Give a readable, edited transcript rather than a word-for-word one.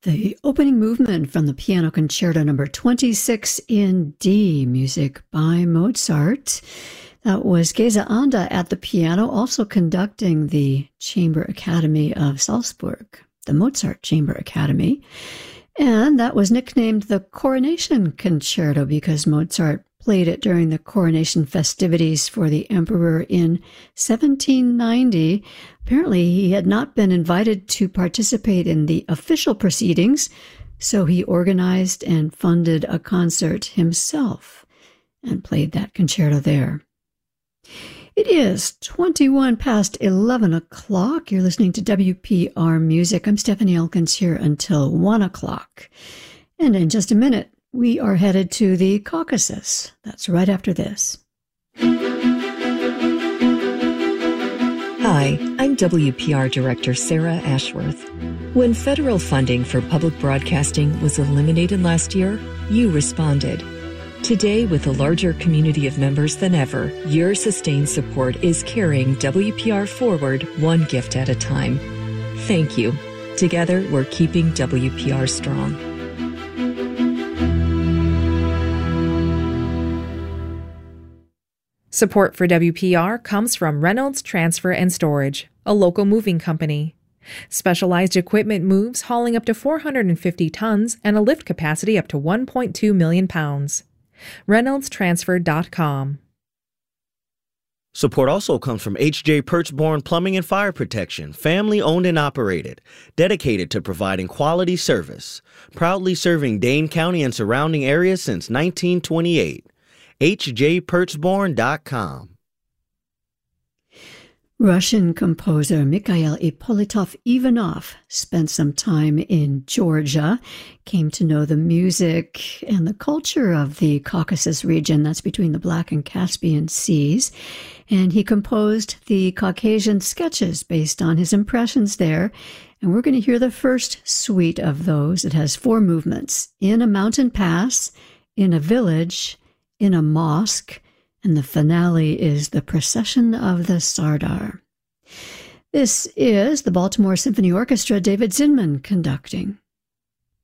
The opening movement from the Piano Concerto number 26 in D, music by Mozart. That was Geza Anda at the piano, also conducting the Chamber Academy of Salzburg, the Mozart Chamber Academy. And that was nicknamed the Coronation Concerto because Mozart played it during the coronation festivities for the emperor in 1790. Apparently, he had not been invited to participate in the official proceedings, so he organized and funded a concert himself and played that concerto there. It is 21 past 11 o'clock. You're listening to WPR Music. I'm Stephanie Elkins here until 1 o'clock. And in just a minute, we are headed to the Caucasus. That's right after this. Hi, I'm WPR Director Sarah Ashworth. When federal funding for public broadcasting was eliminated last year, you responded. Today, with a larger community of members than ever, your sustained support is carrying WPR forward one gift at a time. Thank you. Together, we're keeping WPR strong. Support for WPR comes from Reynolds Transfer and Storage, a local moving company. Specialized equipment moves hauling up to 450 tons and a lift capacity up to 1.2 million pounds. ReynoldsTransfer.com. Support also comes from H.J. Perchborn Plumbing and Fire Protection, family owned and operated, dedicated to providing quality service, proudly serving Dane County and surrounding areas since 1928. hjperchborn.com. Russian composer Mikhail Ippolitov-Ivanov spent some time in Georgia, came to know the music and the culture of the Caucasus region, that's between the Black and Caspian Seas, and he composed the Caucasian sketches based on his impressions there, and we're going to hear the first suite of those. It has 4 movements: in a mountain pass, in a village, in a mosque, and the finale is the Procession of the Sardar. This is the Baltimore Symphony Orchestra, David Zinman conducting.